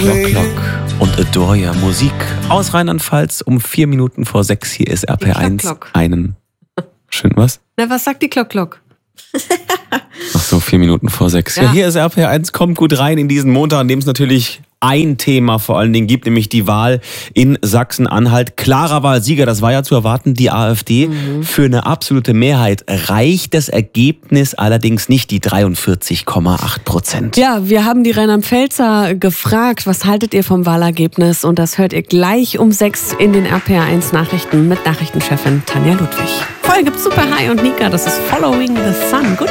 Clock Clock und Adore Ya Musik aus Rheinland-Pfalz um 4 Minuten vor 6. Hier ist RPR1. Clock. Einen schön was? Na, was sagt die Clock Clock? Ach so, 4 Minuten vor 6. Ja, hier ist RPR1. Kommt gut rein in diesen Montag, an dem es natürlich ein Thema vor allen Dingen gibt, nämlich die Wahl in Sachsen-Anhalt. Klarer Wahlsieger, das war ja zu erwarten, die AfD. Für eine absolute Mehrheit reicht das Ergebnis allerdings nicht, die 43,8%. Ja, wir haben die Rheinland-Pfälzer gefragt, was haltet ihr vom Wahlergebnis? Und das hört ihr gleich um 6 in den RPR1 Nachrichten mit Nachrichtenchefin Tanja Ludwig. Vorher gibt's Super High und Nika, das ist Following the Sun. Gut.